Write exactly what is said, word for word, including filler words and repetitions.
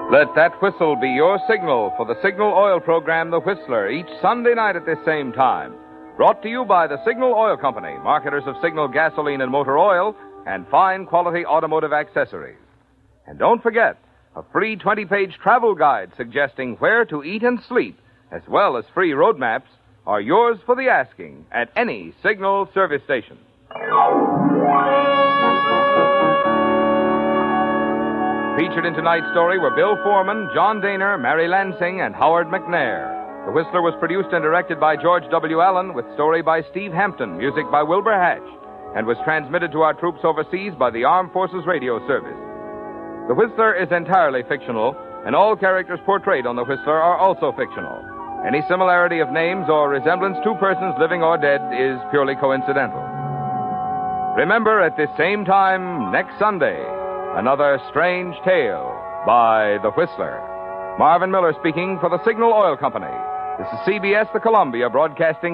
Let that whistle be your signal for the Signal Oil program, The Whistler, each Sunday night at this same time. Brought to you by the Signal Oil Company, marketers of Signal gasoline and motor oil, and fine quality automotive accessories. And don't forget, a free twenty-page travel guide suggesting where to eat and sleep, as well as free road maps, are yours for the asking at any Signal service station. Featured in tonight's story were Bill Foreman, John Daner, Mary Lansing, and Howard McNair. The Whistler was produced and directed by George W. Allen, with story by Steve Hampton, music by Wilbur Hatch, and was transmitted to our troops overseas by the Armed Forces Radio Service. The Whistler is entirely fictional, and all characters portrayed on The Whistler are also fictional. Any similarity of names or resemblance to persons living or dead is purely coincidental. Remember, at this same time next Sunday, another strange tale by The Whistler. Marvin Miller speaking for the Signal Oil Company. This is C B S, the Columbia Broadcasting